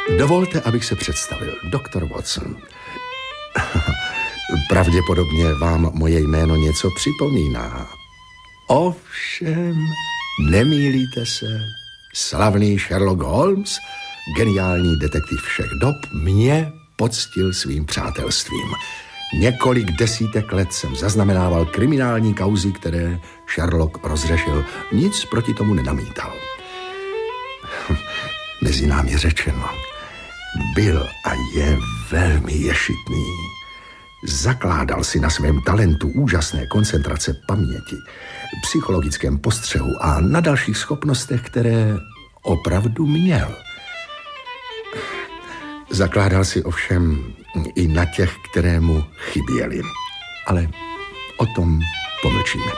Dovolte, abych se představil. Doktor Watson. Pravděpodobně vám moje jméno něco připomíná. Ovšem, nemýlíte se. Slavný Sherlock Holmes, geniální detektiv všech dob, mě poctil svým přátelstvím. Několik desítek let jsem zaznamenával kriminální kauzy, které Sherlock rozřešil. Nic proti tomu nenamítal. Mezi námi řečeno, byl a je velmi ješitný. Zakládal si na svém talentu úžasné koncentrace paměti, psychologickém postřehu a na dalších schopnostech, které opravdu měl. Zakládal si ovšem i na těch, které mu chyběly. Ale o tom pomlčíme.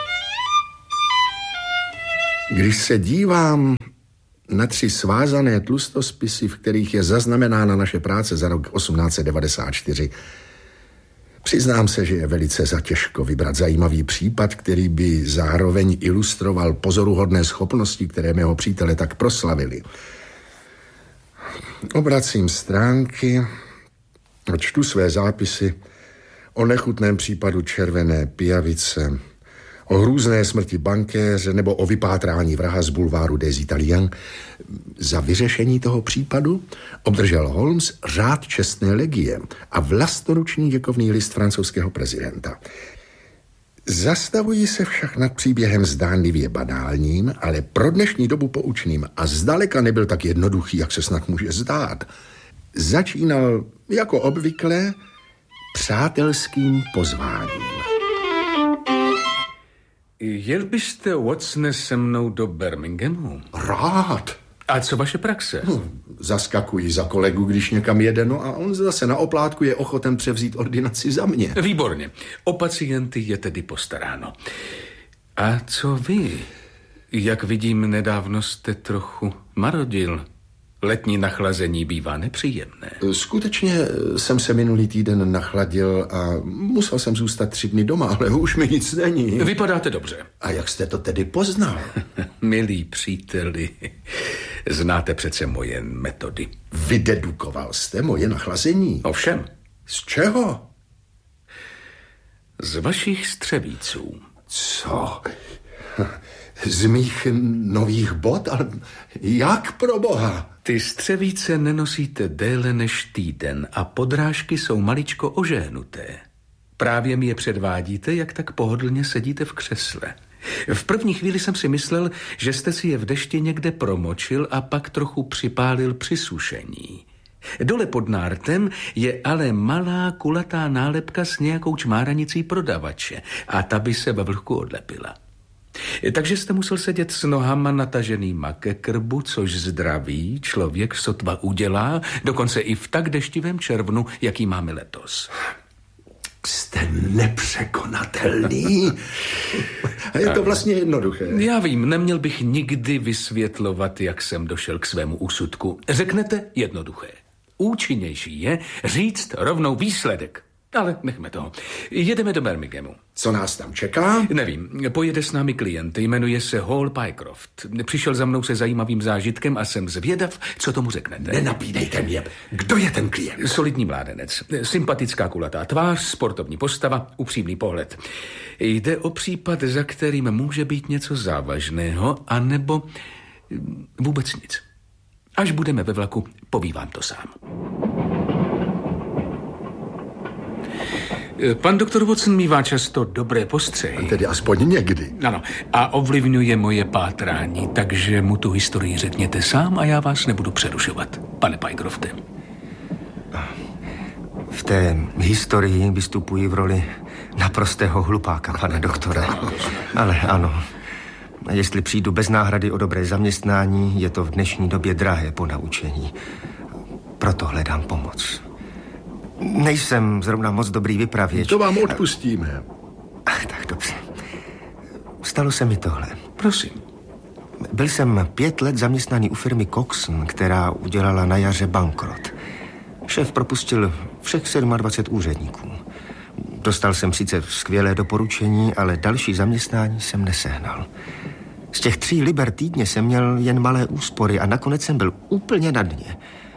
Když se dívám na 3 svázané tlustospisy, v kterých je zaznamenána naše práce za rok 1894, přiznám se, že je velice zatěžko vybrat zajímavý případ, který by zároveň ilustroval pozoruhodné schopnosti, které mého přítele tak proslavili. Obracím stránky a čtu své zápisy o nechutném případu červené pijavice, o hrůzné smrti bankéře nebo o vypátrání vraha z bulváru des Italiens. Za vyřešení toho případu obdržel Holmes řád čestné legie a vlastoruční děkovný list francouzského prezidenta. Zastavuji se však nad příběhem zdánlivě banálním, ale pro dnešní dobu poučným a zdaleka nebyl tak jednoduchý, jak se snad může zdát. Začínal jako obvykle přátelským pozváním. Jel byste, Watsone, se mnou do Birminghamu? Rád. A co vaše praxe? Zaskakuji za kolegu, když někam jede, no a on zase na oplátku je ochoten převzít ordinaci za mě. Výborně. O pacienty je tedy postaráno. A co vy? Jak vidím, nedávno jste trochu marodil. Letní nachlazení bývá nepříjemné. Skutečně jsem se minulý týden nachladil a musel jsem zůstat 3 dny doma, ale už mi nic není. Vypadáte dobře. A jak jste to tedy poznal? Milí příteli, znáte přece moje metody. Vydedukoval jste moje nachlazení? Ovšem. Z čeho? Z vašich střevíců. Co? Z mých nových bot? Ale jak pro boha? Ty střevíce nenosíte déle než týden a podrážky jsou maličko ožehnuté. Právě mi je předvádíte, jak tak pohodlně sedíte v křesle. V první chvíli jsem si myslel, že jste si je v dešti někde promočil a pak trochu připálil při sušení. Dole pod nártem je ale malá kulatá nálepka s nějakou čmáranicí prodavače a ta by se ve vlhku odlepila. Takže jste musel sedět s nohama nataženýma ke krbu, což zdravý člověk sotva udělá, dokonce i v tak deštivém červnu, jaký máme letos. Jste nepřekonatelný. Je to vlastně jednoduché. Já vím, neměl bych nikdy vysvětlovat, jak jsem došel k svému úsudku. Řeknete jednoduché. Účinnější je říct rovnou výsledek. Ale nechme toho. Jedeme do Birminghamu. Co nás tam čeká? Nevím. Pojede s námi klient. Jmenuje se Hall Pycroft. Přišel za mnou se zajímavým zážitkem a jsem zvědav, co tomu řeknete. Nenapídejte mě. Kdo je ten klient? Solidní mládenec. Sympatická kulatá tvář, sportovní postava, upřímný pohled. Jde o případ, za kterým může být něco závažného, anebo vůbec nic. Až budeme ve vlaku, povím vám to sám. Pan doktor Watson mívá často dobré postřehy. Tedy aspoň někdy. Ano, a ovlivňuje moje pátrání, takže mu tu historii řekněte sám a já vás nebudu přerušovat, pane Pycrofte. V té historii vystupuji v roli naprostého hlupáka, pane doktore. Ale ano, jestli přijdu bez náhrady o dobré zaměstnání, je to v dnešní době drahé ponaučení. Proto hledám pomoc. Nejsem zrovna moc dobrý vypravěč. To vám odpustíme. Tak dobře. Stalo se mi tohle. Prosím. Byl jsem 5 let zaměstnaný u firmy Coxon, která udělala na jaře bankrot. Šéf propustil všech 27 úředníků. Dostal jsem sice skvělé doporučení, ale další zaměstnání jsem nesehnal. Z těch 3 liber týdně jsem měl jen malé úspory a nakonec jsem byl úplně na dně.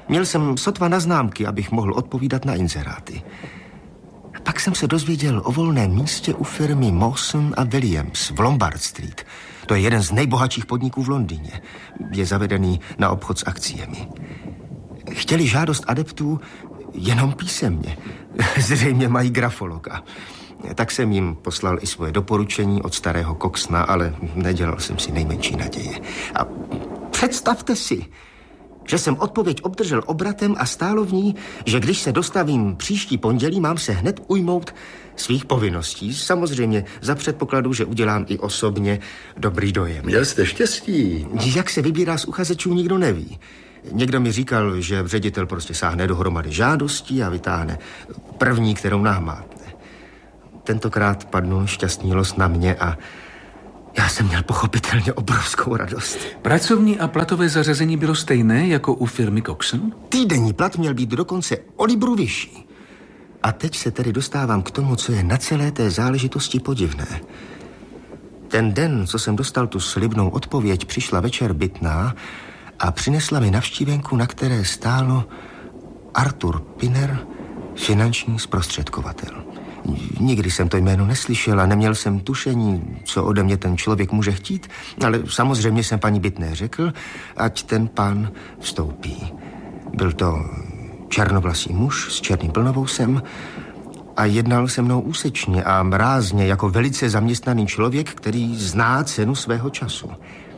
Měl jsem sotva na známky, abych mohl odpovídat na inzeráty. Pak jsem se dozvěděl o volném místě u firmy Mawson a Williams v Lombard Street. To je jeden z nejbohatších podniků v Londýně. Je zavedený na obchod s akciemi. Chtěli žádost adeptů jenom písemně. Zřejmě mají grafologa. Tak jsem jim poslal i svoje doporučení od starého Coxna, ale nedělal jsem si nejmenší naděje. A představte si, že jsem odpověď obdržel obratem a stálo v ní, že když se dostavím příští pondělí, mám se hned ujmout svých povinností. Samozřejmě za předpokladu, že udělám i osobně dobrý dojem. Měl jste štěstí. Jak se vybírá z uchazečů, nikdo neví. Někdo mi říkal, že ředitel prostě sáhne dohromady žádostí a vytáhne první, kterou nahmátne. Tentokrát padnul šťastný los na mě a já jsem měl pochopitelně obrovskou radost. Pracovní a platové zařazení bylo stejné jako u firmy Coxon? Týdenní plat měl být dokonce o libru vyšší. A teď se tedy dostávám k tomu, co je na celé té záležitosti podivné. Ten den, co jsem dostal tu slibnou odpověď, přišla večer Bytná a přinesla mi navštívenku, na které stálo Arthur Pinner, finanční zprostředkovatel. Nikdy jsem to jméno neslyšel a neměl jsem tušení, co ode mě ten člověk může chtít, ale samozřejmě jsem paní Bytné řekl, ať ten pán vstoupí. Byl to černovlasý muž s černým plnovousem a jednal se mnou úsečně a mrázně jako velice zaměstnaný člověk, který zná cenu svého času.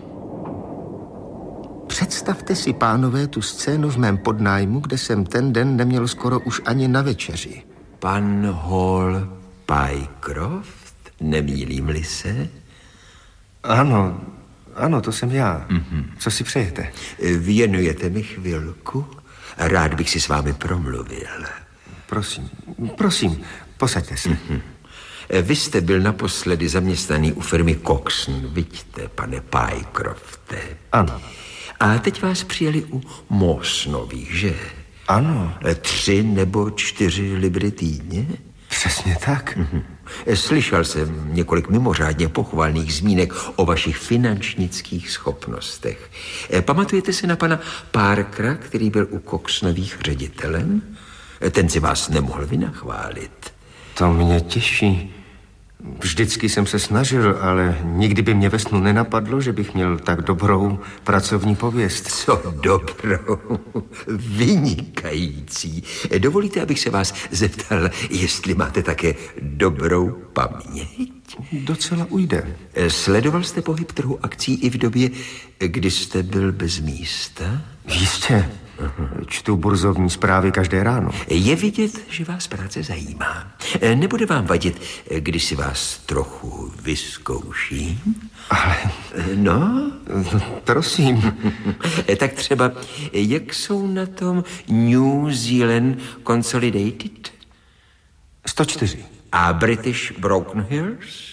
Představte si, pánové, tu scénu v mém podnájmu, kde jsem ten den neměl skoro už ani na večeři. Pan Hall Pycroft, nemýlím-li se? Ano, to jsem já. Co si přejete? Věnujete mi chvilku? Rád bych si s vámi promluvil. Prosím, posaďte se. Vy jste byl naposledy zaměstnaný u firmy Coxon, vidíte, pane Pycrofte? Ano. A teď vás přijeli u Mawsonových, že? Ano. 3 nebo 4 libry týdně? Přesně tak. Slyšel jsem několik mimořádně pochvalných zmínek o vašich finančnických schopnostech. Pamatujete se na pana Parkera, který byl u Coxnových ředitelem? Ten si vás nemohl vynachválit. To mě těší. Vždycky jsem se snažil, ale nikdy by mě ve snu nenapadlo, že bych měl tak dobrou pracovní pověst. Co dobrou, vynikající. Dovolíte, abych se vás zeptal, jestli máte také dobrou paměť? Docela ujde. Sledoval jste pohyb trhu akcí i v době, kdy jste byl bez místa? Jistě. Čtu burzovní zprávy každé ráno. Je vidět, že vás práce zajímá. Nebude vám vadit, když si vás trochu vyzkouším? Ale... No? Prosím. Tak třeba, jak jsou na tom New Zealand Consolidated? 104. A British Broken Hills?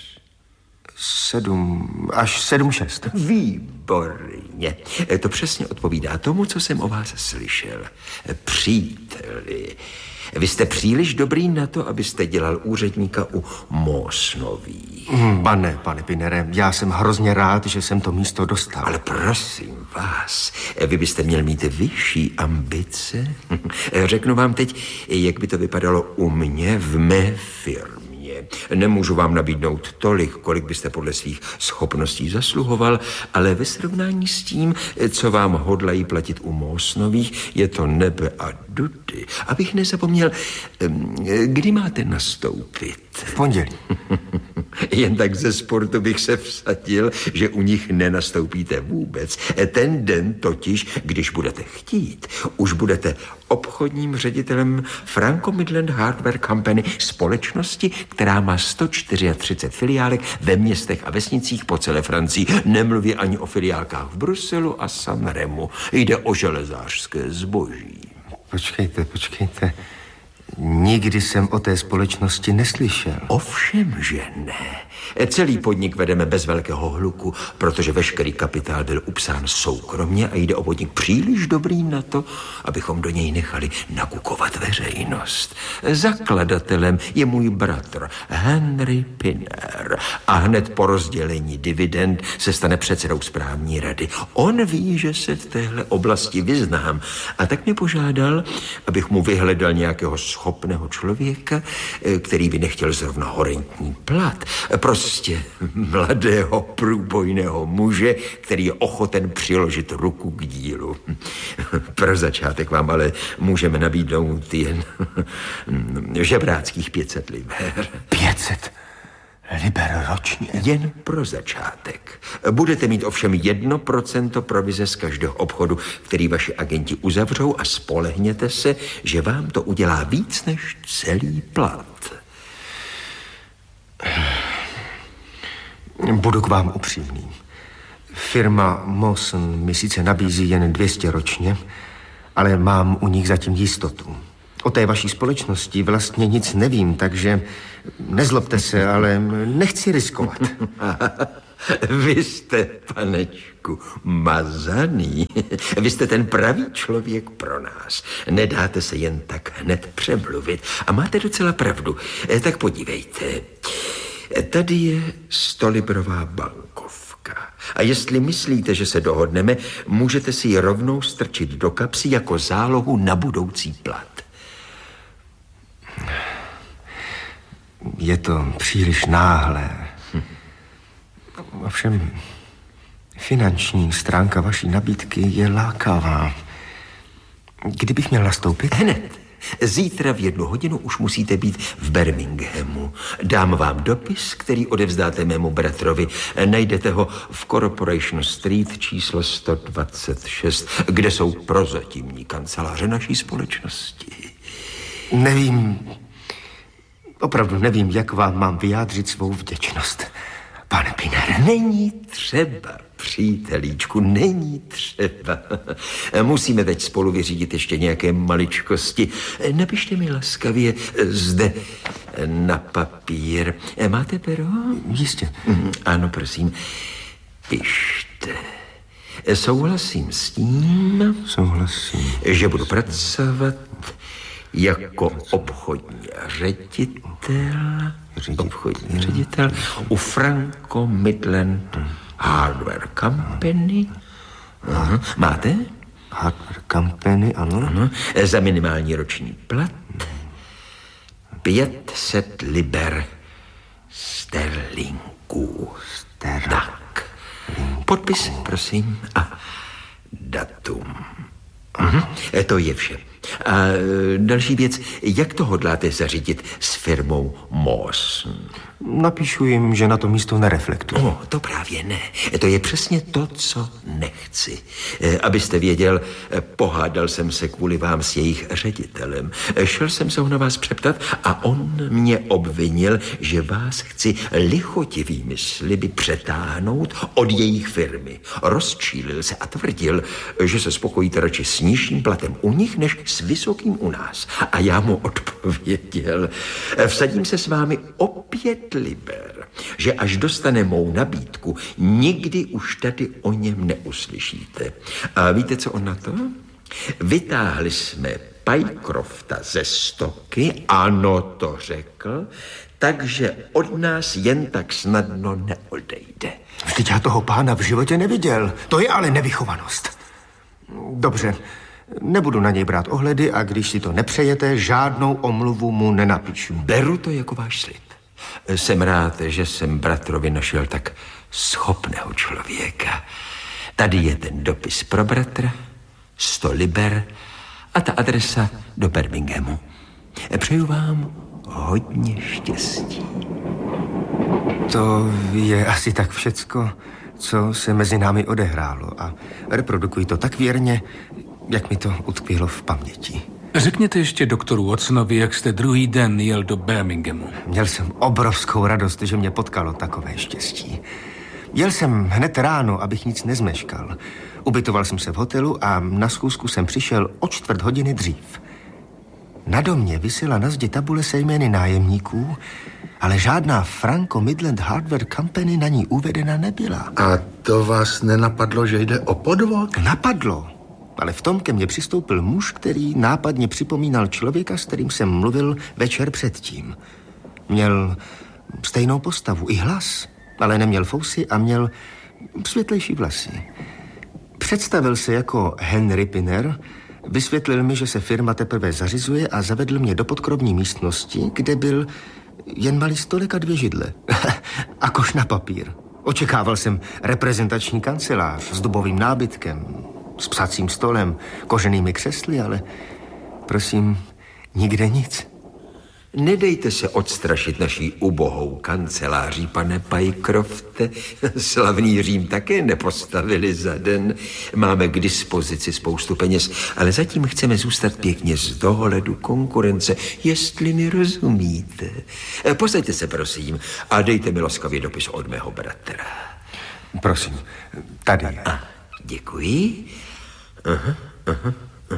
7 až 7,6. Výborně. To přesně odpovídá tomu, co jsem o vás slyšel. Příteli, vy jste příliš dobrý na to, abyste dělal úředníka u Mawsonových. Pane Pinnere, já jsem hrozně rád, že jsem to místo dostal. Ale prosím vás, vy byste měl mít vyšší ambice. Řeknu vám teď, jak by to vypadalo u mě v mé firmě. Nemůžu vám nabídnout tolik, kolik byste podle svých schopností zasluhoval, ale ve srovnání s tím, co vám hodlají platit u Mawsonových, je to nebe a dudy. Abych nezapomněl, kdy máte nastoupit? V pondělí. Jen tak ze sportu bych se vsadil, že u nich nenastoupíte vůbec. Ten den totiž, když budete chtít, už budete obchodním ředitelem Franco Midland Hardware Company, společnosti, která má 134 filiálek ve městech a vesnicích po celé Francii. Nemluví ani o filiálkách v Bruselu a Sanremu. Jde o železářské zboží. Počkejte. Nikdy jsem o té společnosti neslyšel. Ovšem, že ne. Celý podnik vedeme bez velkého hluku, protože veškerý kapitál byl upsán soukromně a jde o podnik příliš dobrý na to, abychom do něj nechali nakukovat veřejnost. Zakladatelem je můj bratr Henry Pinner a hned po rozdělení dividend se stane předsedou správní rady. On ví, že se v téhle oblasti vyznám a tak mě požádal, abych mu vyhledal nějakého schopného člověka, který by nechtěl zrovna horentní plat. Prostě mladého, průbojného muže, který je ochoten přiložit ruku k dílu. Pro začátek vám ale můžeme nabídnout jen žebráckých 500 liber. 500 liber ročně? Jen pro začátek. Budete mít ovšem 1% provize z každého obchodu, který vaši agenti uzavřou a spolehněte se, že vám to udělá víc než celý plat. Budu k vám upřímný. Firma Mawson mi sice nabízí jen 200 ročně, ale mám u nich zatím jistotu. O té vaší společnosti vlastně nic nevím, takže nezlobte se, ale nechci riskovat. Vy jste, panečku, mazaný. Vy jste ten pravý člověk pro nás. Nedáte se jen tak hned přemluvit. A máte docela pravdu. Tak podívejte. Tady je 100librová bankovka. A jestli myslíte, že se dohodneme, můžete si ji rovnou strčit do kapsy jako zálohu na budoucí plat. Je to příliš náhlé. Ovšem, finanční stránka vaší nabídky je lákavá. Kdybych měl nastoupit? Hned. Zítra v 1 hodinu už musíte být v Birminghamu. Dám vám dopis, který odevzdáte mému bratrovi. Najdete ho v Corporation Street číslo 126, kde jsou prozatímní kanceláře naší společnosti. Nevím, opravdu nevím, jak vám mám vyjádřit svou vděčnost, pane Pinnere. Není třeba, přítelíčku, není třeba. Musíme teď spolu vyřídit ještě nějaké maličkosti. Napište mi laskavě zde na papír. Máte pero? Jistě. Ano, prosím. Pište. Souhlasím s tím, že budu pracovat jako obchodní ředitel u Franco Midland Hardware Company. Máte? Hardware Company, ano. Za minimální roční plat 500 liber sterlingů. Tak. Podpis, prosím, a datum. To je vše. A další věc, jak to hodláte zařídit s firmou Mawson? Napíšu jim, že na to místo nereflektuji. To právě ne. To je přesně to, co nechci. Abyste věděl, pohádal jsem se kvůli vám s jejich ředitelem. Šel jsem se ho na vás přeptat a on mě obvinil, že vás chci lichotivými sliby přetáhnout od jejich firmy. Rozčílil se a tvrdil, že se spokojíte radši s nižším platem u nich, než s vysokým u nás. A já mu odpověděl, vsadím se s vámi o 5 liber, že až dostane mou nabídku, nikdy už tady o něm neuslyšíte. A víte, co on na to? Vytáhli jsme Pycrofta ze stoky, ano, to řekl, takže od nás jen tak snadno neodejde. Vždyť já toho pána v životě neviděl. To je ale nevychovanost. Dobře, nebudu na něj brát ohledy a když si to nepřejete, žádnou omluvu mu nenapíšu. Beru to jako váš slib. Jsem rád, že jsem bratrovi našel tak schopného člověka. Tady je ten dopis pro bratra, 100 liber a ta adresa do Birminghamu. Přeju vám hodně štěstí. To je asi tak všecko, co se mezi námi odehrálo a reprodukuji to tak věrně, jak mi to utkvělo v paměti. Řekněte ještě doktoru Watsonovi, jak jste druhý den jel do Birminghamu. Měl jsem obrovskou radost, že mě potkalo takové štěstí. Jel jsem hned ráno, abych nic nezmeškal. Ubytoval jsem se v hotelu a na schůzku jsem přišel o 4 hodiny dřív. Na domě visela na zdi tabule se jmény nájemníků, ale žádná Franco Midland Hardware Company na ní uvedena nebyla. A to vás nenapadlo, že jde o podvod? Napadlo, ale v tom ke mně přistoupil muž, který nápadně připomínal člověka, s kterým jsem mluvil večer předtím. Měl stejnou postavu i hlas, ale neměl fousy a měl světlejší vlasy. Představil se jako Henry Pinner, vysvětlil mi, že se firma teprve zařizuje a zavedl mě do podkrobní místnosti, kde byl jen malý stolek a 2 židle. A koš na papír. Očekával jsem reprezentační kancelář s dubovým nábytkem, s psacím stolem, koženými křesly, ale prosím, nikde nic. Nedejte se odstrašit naší ubohou kanceláří, pane Pycrofte. Slavný Řím také nepostavili za den. Máme k dispozici spoustu peněz, ale zatím chceme zůstat pěkně z dohledu konkurence, jestli mi rozumíte. Posaďte se, prosím, a dejte mi laskavě dopis od mého bratra. Prosím, tady. Děkuji. Aha.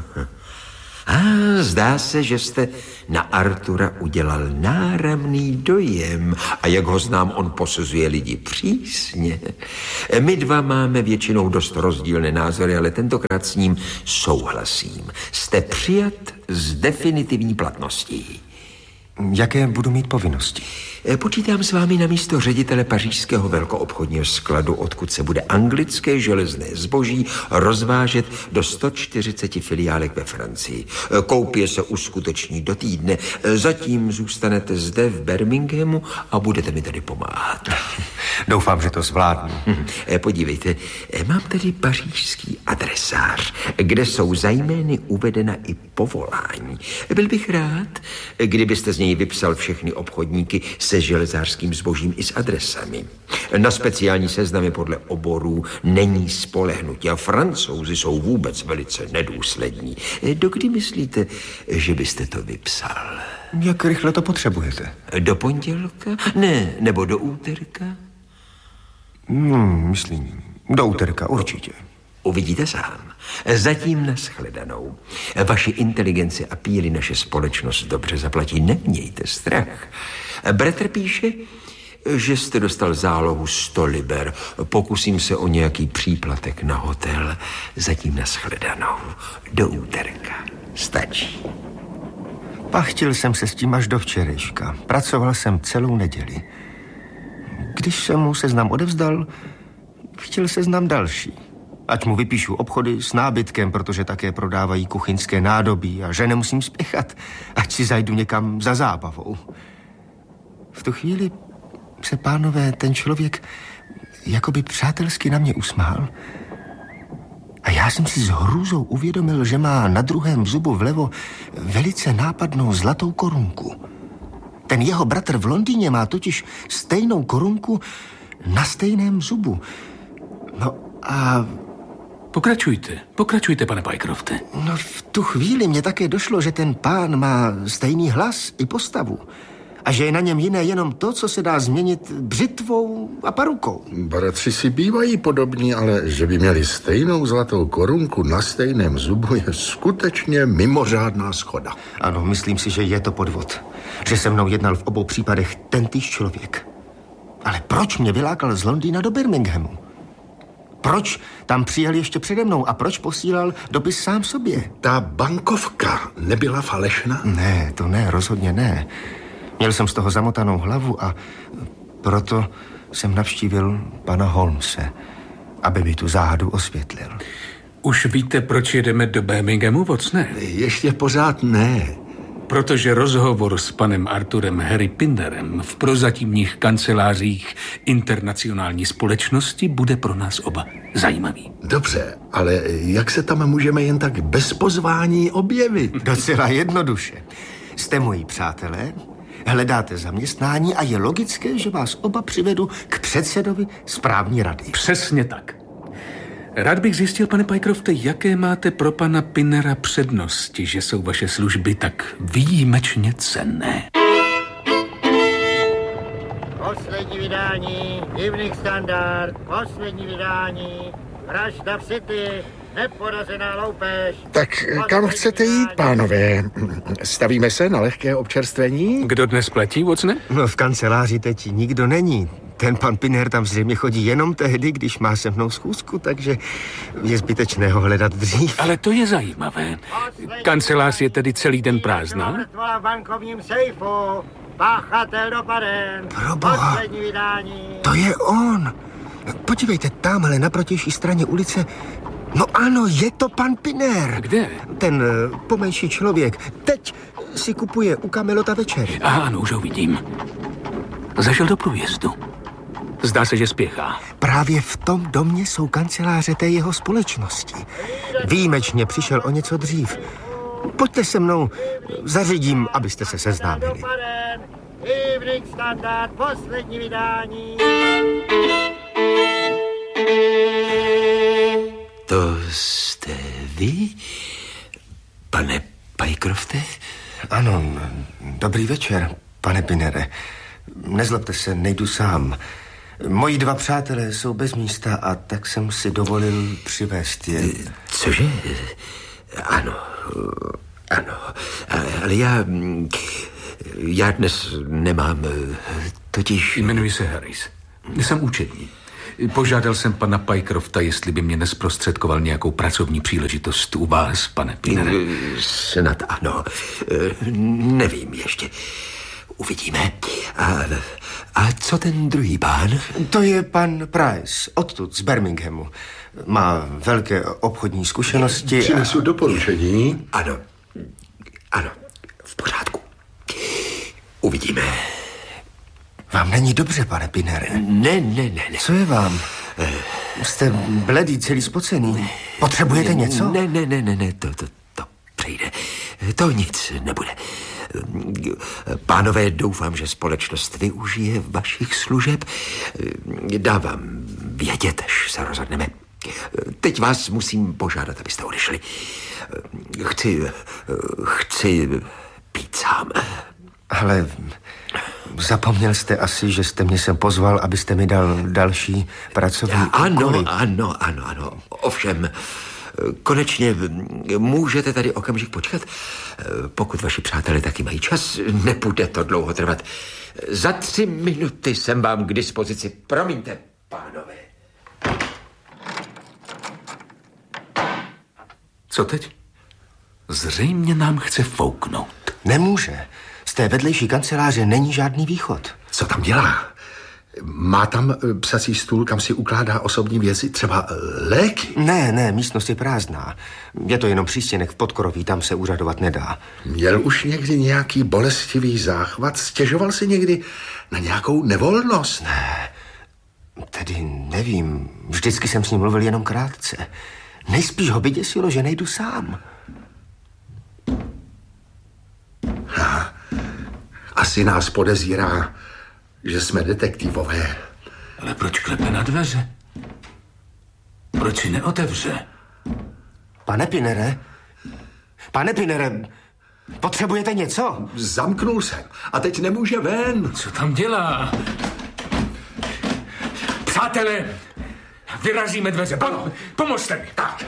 A zdá se, že jste na Artura udělal náramný dojem. A jak ho znám, on posuzuje lidi přísně. My dva máme většinou dost rozdílné názory, ale tentokrát s ním souhlasím. Jste přijat s definitivní platností. Jaké budu mít povinnosti? Počítám s vámi na místo ředitele pařížského velkoobchodního skladu, odkud se bude anglické železné zboží rozvážet do 140 filiálek ve Francii. Koupě se uskuteční do týdne. Zatím zůstanete zde v Birminghamu a budete mi tady pomáhat. Doufám, že to zvládnu. Podívejte, mám tady pařížský adresář, kde jsou za jmény uvedena i povolání. Byl bych rád, kdybyste z něj vypsal všechny obchodníky se železářským zbožím i s adresami. Na speciální seznamy podle oborů není spolehnutí a Francouzi jsou vůbec velice nedůslední. Dokdy myslíte, že byste to vypsal? Jak rychle to potřebujete? Do pondělka? Ne, nebo do úterka? Myslím, do úterka určitě. Uvidíte sám. Zatím nashledanou. Vaši inteligenci a píly naše společnost dobře zaplatí. Nemějte strach. Bratr píše, že jste dostal zálohu 100 liber. Pokusím se o nějaký příplatek na hotel. Zatím nashledanou. Do úterka. Stačí. Pachtil jsem se s tím až do včerejška. Pracoval jsem celou neděli. Když jsem mu seznam odevzdal, chtěl seznam další. Ať mu vypíšu obchody s nábytkem, protože také prodávají kuchyňské nádobí a že nemusím spěchat, ať si zajdu někam za zábavou. V tu chvíli se, pánové, ten člověk jakoby přátelsky na mě usmál a já jsem si s hrůzou uvědomil, že má na druhém zubu vlevo velice nápadnou zlatou korunku. Ten jeho bratr v Londýně má totiž stejnou korunku na stejném zubu. No a... Pokračujte, pane Pycrofte. No v tu chvíli mě také došlo, že ten pán má stejný hlas i postavu. A že je na něm jiné jenom to, co se dá změnit břitvou a parukou. Bratři si bývají podobní, ale že by měli stejnou zlatou korunku na stejném zubu je skutečně mimořádná schoda. Ano, myslím si, že je to podvod. Že se mnou jednal v obou případech tentýž člověk. Ale proč mě vylákal z Londýna do Birminghamu? Proč tam přijel ještě přede mnou a proč posílal dopis sám sobě? Ta bankovka nebyla falešná? Ne, to ne, rozhodně ne. Měl jsem z toho zamotanou hlavu a proto jsem navštívil pana Holmese, aby mi tu záhadu osvětlil. Už víte, proč jedeme do Birminghamu, Watsone? Ještě pořád ne. Protože rozhovor s panem Arturem Harry Pinnerem v prozatímních kancelářích internacionální společnosti bude pro nás oba zajímavý. Dobře, ale jak se tam můžeme jen tak bez pozvání objevit? Docela jednoduše. Jste moji přátelé, hledáte zaměstnání a je logické, že vás oba přivedu k předsedovi správní rady. Přesně tak. Rád bych zjistil, pane Pycrofte, jaké máte pro pana Pinnera přednosti, že jsou vaše služby tak výjimečně cenné. Poslední vydání, Evening Standard, poslední vydání, Vražda v City, neporazená loupež. Tak kam chcete jít, pánové? Stavíme se na lehké občerstvení? Kdo dnes platí, Watsone? No, v kanceláři teď nikdo není. Ten pan Pinner tam zřejmě chodí jenom tehdy, když má se mnou schůzku, takže je zbytečné ho hledat dřív. Ale to je zajímavé. Kancelář je tedy celý den prázdná? Mrtvola v bankovním sejfu. Páchatel dopaden. Proboha, Poslední vydání. to je on. Podívejte, tamhle na protější straně ulice. No ano, je to pan Pinner. Kde? Ten pomenší člověk. Teď si kupuje u Kamelota večeři. Ano, už ho vidím. Zašel do průjezdu. Zdá se, že spěchá. Právě v tom domě jsou kanceláře té jeho společnosti. Výjimečně přišel o něco dřív. Pojďte se mnou, zařídím, abyste se seznámili. Evening Standard, poslední vydání. To jste vy, pane Pycrofte? Ano, dobrý večer, pane Pinnere. Nezlobte se, nejdu sám. Moji dva přátelé jsou bez místa a tak jsem si dovolil přivést je. Cože? Ano, ale já dnes nemám, totiž... Jmenuji se Harris. Jsem účetní. Požádal jsem pana Pycrofta, jestli by mě nesprostředkoval nějakou pracovní příležitost u vás, pane Pinnere. Snad ano. Nevím ještě. Uvidíme. A co ten druhý pán? To je pan Price, odtud, z Birminghamu. Má velké obchodní zkušenosti. Přinesu doporučení. Ano, v pořádku. Uvidíme. Vám není dobře, pane Pinnere? Ne. Co je vám? Jste bledý, celý spocený. Potřebujete něco? Ne, to přejde. To nic nebude. Pánové, doufám, že společnost využije vašich služeb. Dávám vědět, až se rozhodneme. Teď vás musím požádat, abyste odešli. Chci být sám. Ale zapomněl jste asi, že jste mě sem pozval, abyste mi dal další pracovní úkoly. Ano. Ovšem, konečně můžete tady okamžik počkat. Pokud vaši přátelé taky mají čas, nebude to dlouho trvat. Za 3 minuty jsem vám k dispozici. Promiňte, pánové. Co teď? Zřejmě nám chce fouknout. Nemůže. Z té vedlejší kanceláře není žádný východ. Co tam dělá? Má tam psací stůl, kam si ukládá osobní věci, třeba léky? Ne, místnost je prázdná. Je to jenom přístěnek v podkroví, tam se úřadovat nedá. Měl už někdy nějaký bolestivý záchvat? Stěžoval si někdy na nějakou nevolnost? Ne, tedy nevím. Vždycky jsem s ním mluvil jenom krátce. Nejspíš ho vyděsilo, že nejdu sám. Asi nás podezírá, že jsme detektivové. Ale proč klepe na dveře? Proč si neotevře? Pane Pinnere, potřebujete něco? Zamknul jsem a teď nemůže ven. Co tam dělá? Přátelé, vyrazíme dveře. Pomozte mi. Tak.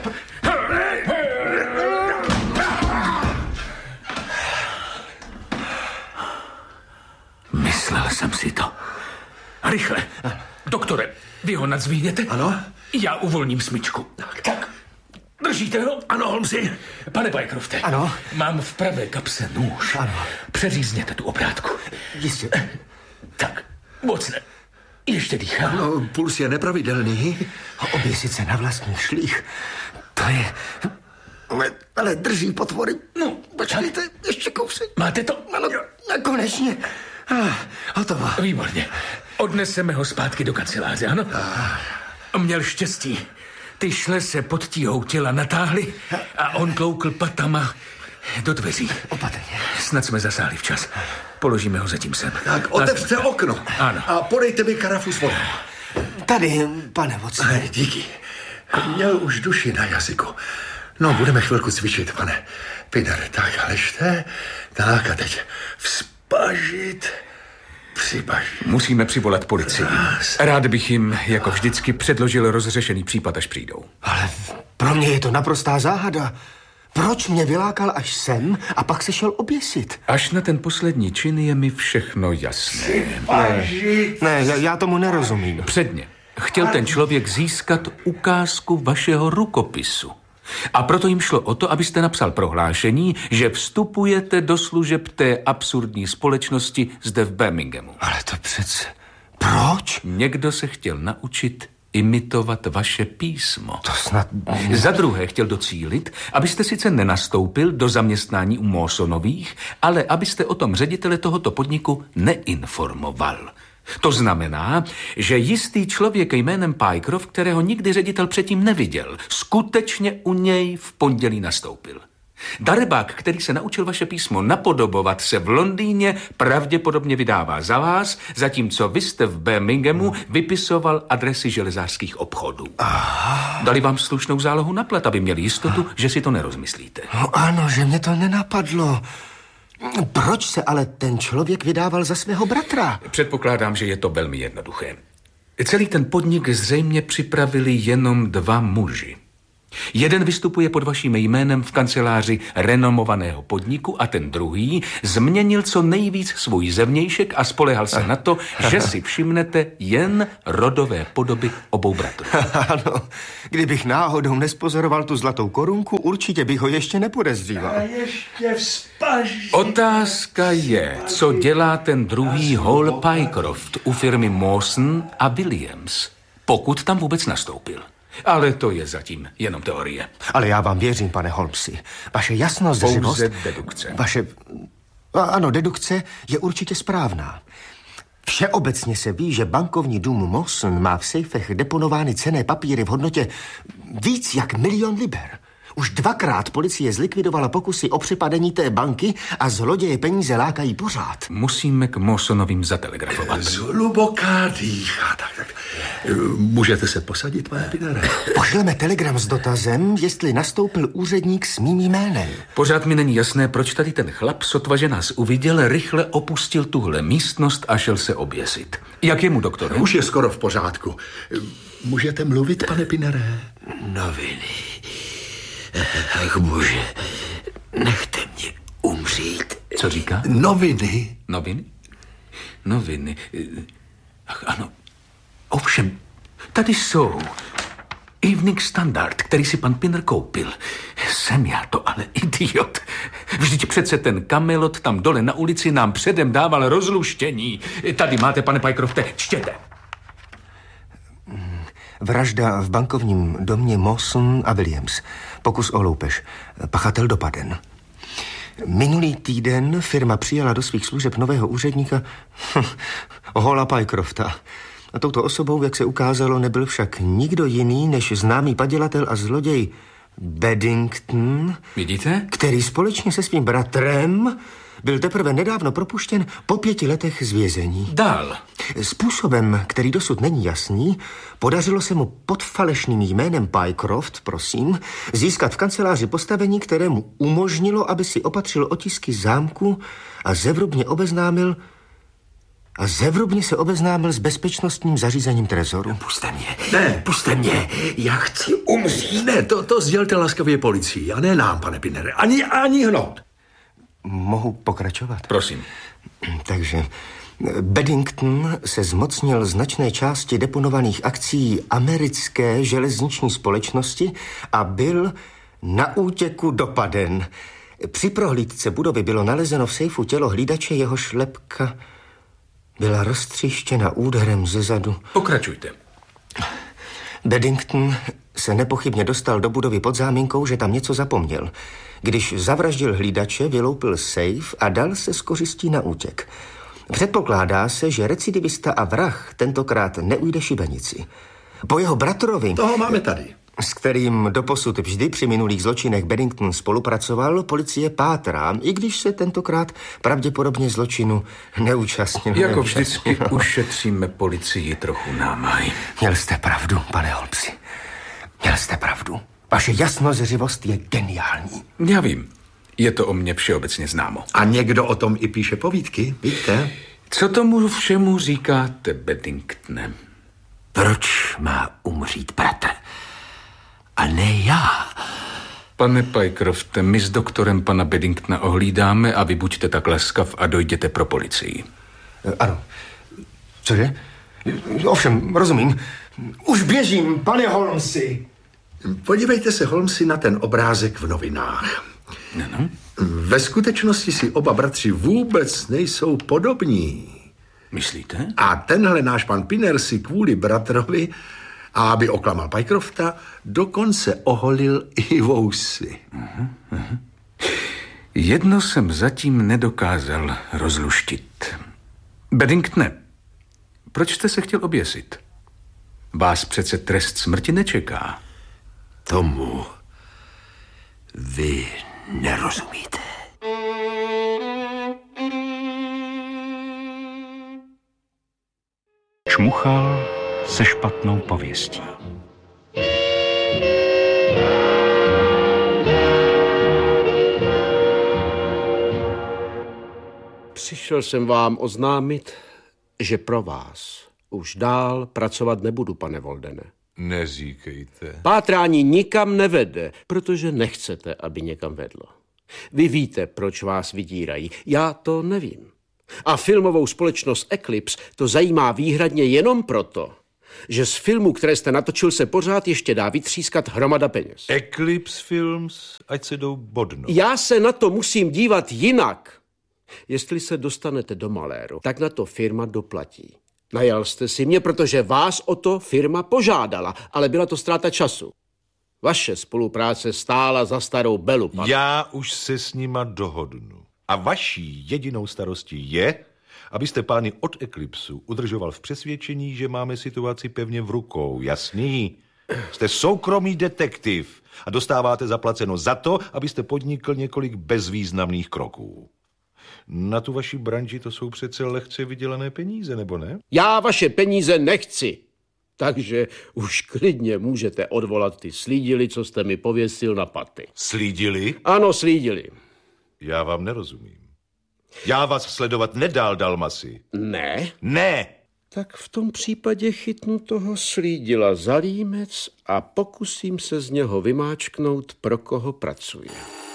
Myslel jsem si to. Rychle. Doktore, vy ho nadzvíněte? Ano. Já uvolním smyčku. Tak. Držíte ho? Ano, Holmesi. Pane Pycrofte. Ano. Mám v pravé kapse nůž. Ano. Přeřízněte tu obrátku. Jistě. Tak, Watsone. Ještě dýchá. No, puls je nepravidelný. Oběsit se na vlastních šlích. To je... Ale drží potvory. No, počkejte, ještě kousek. Máte to? Ano, konečně. Hotovo. Výborně. Odneseme ho zpátky do kanceláře, ano? Měl štěstí. Ty šle se pod tíhou těla natáhly a on kloukl patama do dveří. Opatrně. Snad jsme zasáhli včas. Položíme ho zatím sem. Tak otevřte okno. Ano. A podejte mi karafu s vodou. Tady, pane Watsone. Díky. Měl už duši na jazyku. No, budeme chvilku cvičit, pane Pinner. Tak, ležte. Tak a teď vzpažit, přibaž. Musíme přivolat policii. Rád bych jim, jako vždycky, předložil rozřešený případ, až přijdou. Ale pro mě je to naprostá záhada. Proč mě vylákal až sem a pak se šel oběsit? Až na ten poslední čin je mi všechno jasné. Ne, já tomu nerozumím. Předně chtěl ten člověk získat ukázku vašeho rukopisu. A proto jim šlo o to, abyste napsal prohlášení, že vstupujete do služeb té absurdní společnosti zde v Birminghamu. Ale to přece... Proč? Někdo se chtěl naučit imitovat vaše písmo. To snad... Za druhé chtěl docílit, abyste sice nenastoupil do zaměstnání u Mawsonových, ale abyste o tom ředitele tohoto podniku neinformoval. To znamená, že jistý člověk jménem Pycroft, kterého nikdy ředitel předtím neviděl, skutečně u něj v pondělí nastoupil. Darebák, který se naučil vaše písmo napodobovat, se v Londýně pravděpodobně vydává za vás, zatímco vy jste v Birminghamu vypisoval adresy železářských obchodů. Dali vám slušnou zálohu na plat, aby měli jistotu, že si to nerozmyslíte. No ano, že mě to nenapadlo. Proč se ale ten člověk vydával za svého bratra? Předpokládám, že je to velmi jednoduché. Celý ten podnik zřejmě připravili jenom 2 muži. Jeden vystupuje pod vaším jménem v kanceláři renomovaného podniku a ten druhý změnil co nejvíc svůj zevnějšek a spolehal se na to, že si všimnete jen rodové podoby obou bratrů. Ano, kdybych náhodou nespozoroval tu zlatou korunku, určitě bych ho ještě nepodezříval. A ještě vzpaž. Otázka je, co dělá ten druhý Hall Pycroft u firmy Mawson a Williams, pokud tam vůbec nastoupil. Ale to je zatím jenom teorie. Ale já vám věřím, pane Holmesi. Vaše jasnozřivost... Pouze dedukce. Ano, dedukce je určitě správná. Všeobecně se ví, že bankovní dům Mawson má v sejfech deponovány cenné papíry v hodnotě víc jak 1 000 000 liber. Už 2krát policie zlikvidovala pokusy o přepadení té banky a zloděje peníze lákají pořád. Musíme k Mawsonovým zatelegrafovat. Zhluboká dýcha. Tak. Můžete se posadit, pane Pinere? Pošleme telegram s dotazem, jestli nastoupil úředník s mým jménem. Pořád mi není jasné, proč tady ten chlap, sotva že nás uviděl, rychle opustil tuhle místnost a šel se oběsit. Jak je mu, doktore? Už je skoro v pořádku. Můžete mluvit, pane Pinere? Noviny. Ach bože, nechte mě umřít. Co říká? Noviny. Noviny? Noviny. Ach ano. Ovšem, tady jsou. Evening Standard, který si pan Pinner koupil. Jsem já to ale idiot. Vždyť přece ten Kamelot tam dole na ulici nám předem dával rozluštění. Tady máte, pane Pycrofte, čtěte. Vražda v bankovním domě Mawson a Williams. Pokus o loupež. Pachatel dopaden. Minulý týden firma přijala do svých služeb nového úředníka Halla Pycrofta. A touto osobou, jak se ukázalo, nebyl však nikdo jiný než známý padělatel a zloděj Beddington. Vidíte? Který společně se svým bratrem byl teprve nedávno propuštěn po 5 letech z vězení. Dál. Způsobem, který dosud není jasný, podařilo se mu pod falešným jménem Pycroft, prosím, získat v kanceláři postavení, které mu umožnilo, aby si opatřil otisky zámku a zevrubně se obeznámil s bezpečnostním zařízením trezoru. Puste mě. Ne. Puste mě. Já chci umřít. Ne, to sdělte laskavě policii a ne nám, pane Pinere. Ani hnot. Mohu pokračovat? Prosím. Takže Beddington se zmocnil značné části deponovaných akcií americké železniční společnosti a byl na útěku dopaden. Při prohlídce budovy bylo nalezeno v sejfu tělo hlídače, jeho šlepka byla roztříštěna úderem zezadu. Pokračujte. Beddington se nepochybně dostal do budovy pod záminkou, že tam něco zapomněl. Když zavraždil hlídače, vyloupil sejf a dal se s kořistí na útěk. Předpokládá se, že recidivista a vrah tentokrát neujde šibenici. Po jeho bratrovi... Toho máme tady. S kterým doposud vždy při minulých zločinech Beddington spolupracoval, policie pátrá, i když se tentokrát pravděpodobně zločinu neúčastnil. Jako vždycky ušetříme policii trochu námaj. Měl jste pravdu, pane Holmesi. Měl jste pravdu. Vaše jasnozřivost je geniální. Já vím. Je to o mně všeobecně známo. A někdo o tom i píše povídky, víte? Co tomu všemu říkáte, Beddingtone? Proč má umřít bratr? A ne já. Pane Pycrofte, my s doktorem pana Beddingtona ohlídáme a vy buďte tak laskav a dojděte pro policii. Ano. Cože? Ovšem, rozumím. Už běžím, pane Holmesi. Podívejte se, Holmesi, na ten obrázek v novinách. Ano. Ve skutečnosti si oba bratři vůbec nejsou podobní. Myslíte? A tenhle náš pan Pinner si kvůli bratrovi, a aby oklamal Pycrofta, dokonce oholil i vousy. Jedno jsem zatím nedokázal rozluštit. Beddingtone, proč jste se chtěl oběsit? Vás přece trest smrti nečeká. Tomu vy nerozumíte. Čmuchal se špatnou pověstí. Přišel jsem vám oznámit, že pro vás už dál pracovat nebudu, pane Woldene. Neříkejte. Pátrání nikam nevede, protože nechcete, aby někam vedlo. Vy víte, proč vás vydírají. Já to nevím. A filmovou společnost Eclipse to zajímá výhradně jenom proto, že z filmů, které jste natočil, se pořád ještě dá vytřískat hromada peněz. Eclipse Films, ať se jdou bodnout. Já se na to musím dívat jinak. Jestli se dostanete do maléru, tak na to firma doplatí. Najal jste si mě, protože vás o to firma požádala, ale byla to ztráta času. Vaše spolupráce stála za starou belu, pane. Já už se s nima dohodnu. A vaší jedinou starostí je, abyste pány od Eclipsu udržoval v přesvědčení, že máme situaci pevně v rukou. Jasný? Jste soukromý detektiv a dostáváte zaplaceno za to, abyste podnikl několik bezvýznamných kroků. Na tu vaši branži to jsou přece lehce vydělané peníze, nebo ne? Já vaše peníze nechci. Takže už klidně můžete odvolat ty slídily, co jste mi pověsil na paty. Slídili? Ano, slídily. Já vám nerozumím. Já vás sledovat nedál, Dalmasi. Ne? Ne! Tak v tom případě chytnu toho slídila za límec a pokusím se z něho vymáčknout, pro koho pracuje.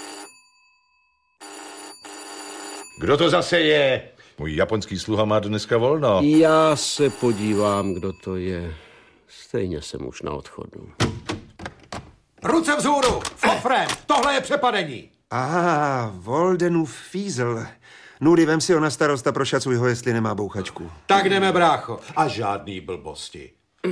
Kdo to zase je? Můj japonský sluha má dneska volno. Já se podívám, kdo to je. Stejně jsem už na odchodu. Ruce vzhůru! Fofrem! Tohle je přepadení! Woldenův fízl. Nudy, vem si ho na starost a prošacuj ho, jestli nemá bouchačku. Tak jdeme, brácho. A žádný blbosti.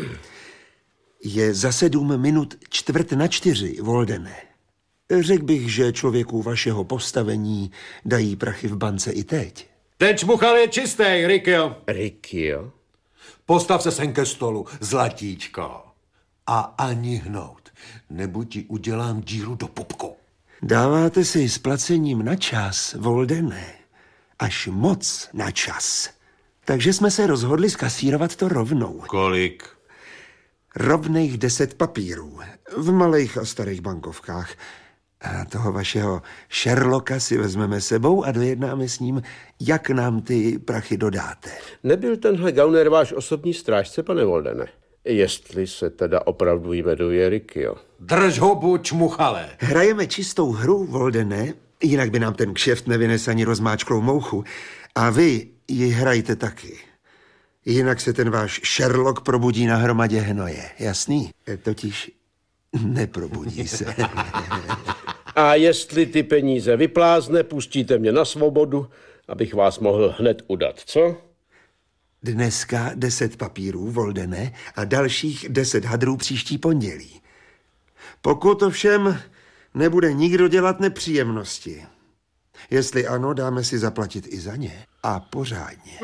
Je za 7 minut 3:45, Woldene. Řekl bych, že člověku vašeho postavení dají prachy v bance i teď. Ten čmuchal je čistý, Rikio. Rikio? Postav se sem ke stolu, zlatíčko. A ani hnout. Nebo ti udělám díru do pupku. Dáváte si s placením na čas, Woldene. Až moc na čas. Takže jsme se rozhodli zkasírovat to rovnou. Kolik? Rovných 10 papírů. V malých a starých bankovkách. A toho vašeho Sherlocka si vezmeme sebou a dojednáme s ním, jak nám ty prachy dodáte. Nebyl tenhle gauner váš osobní strážce, pane Woldene? Jestli se teda opravdu jmenuje Rikio. Drž hubu, čmuchale. Hrajeme čistou hru, Woldene, jinak by nám ten kšeft nevynes ani rozmáčklou mouchu. A vy ji hrajte taky. Jinak se ten váš Sherlock probudí na hromadě hnoje. Jasný? Totiž neprobudí se. A jestli ty peníze vyplázne, pustíte mě na svobodu, abych vás mohl hned udat, co? Dneska 10 papírů, Woldene, a dalších 10 hadrů příští pondělí. Pokud ovšem nebude nikdo dělat nepříjemnosti. Jestli ano, dáme si zaplatit i za ně. A pořádně.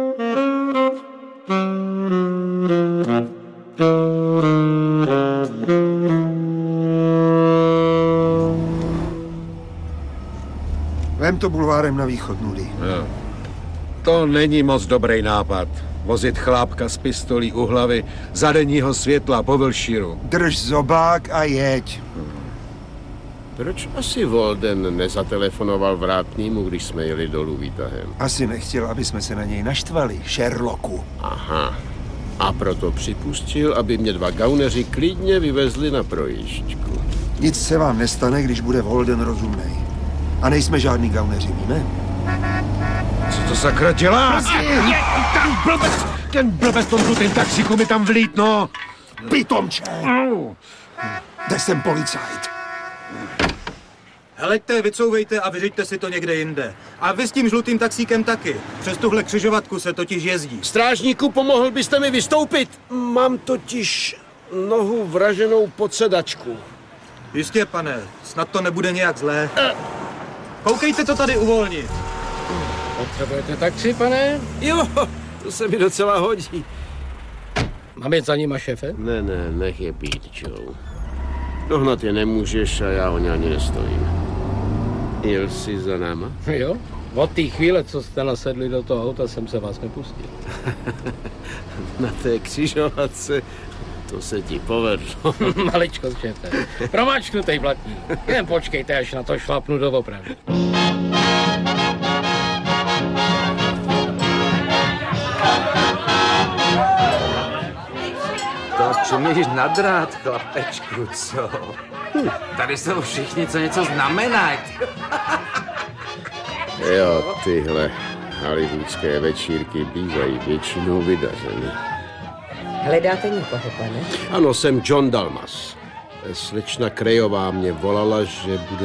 Vem to bulvárem na východ, Nudy. To není moc dobrý nápad. Vozit chlápka s pistolí u hlavy za denního světla po Wilshireu. Drž zobák a jeď. Proč asi Walden nezatelefonoval vrátnýmu, když jsme jeli dolů výtahem? Asi nechtěl, aby jsme se na něj naštvali, Sherlocku. Aha. A proto připustil, aby mě 2 gauneři klidně vyvezli na projížďku. Nic se vám nestane, když bude Walden rozumnej. A nejsme žádný gauneři, víme? Co to sakra dělá? Ten blbec v tom žlutém taxíku mi tam vlít, no! Pitomče! Kde jsem policajt? Heleďte, vycouvejte a vyřiďte si to někde jinde. A vy s tím žlutým taxíkem taky. Přes tuhle křižovatku se totiž jezdí. Strážníku, pomohl byste mi vystoupit? Mám totiž nohu vraženou pod sedačku. Jistě, pane, snad to nebude nějak zlé. Koukejte to tady uvolnit. Potřebujete taxi, pane? Jo, to se mi docela hodí. Mám jet za nima, šéfe? Ne, nech je být, Joe. Dohnat je nemůžeš a já o ně ani nestojím. Jel jsi za náma? Jo, od té chvíle, co jste nasedli do toho auta, jsem se vás nepustil. Na té křižovatce to se ti povedlo. Maličko, šéfe. Promáčknutej blatník. Jen počkejte, až na to šlapnu doopravdy. To čumíš na drát, chlapečku, co? Tady jsou všichni, co něco znamenají. Jo, tyhle hollywoodské večírky bývají většinou vydařeny. Hledáte někoho, pane? Ano, jsem John Dalmas. Slečna Krejová mě volala, že bude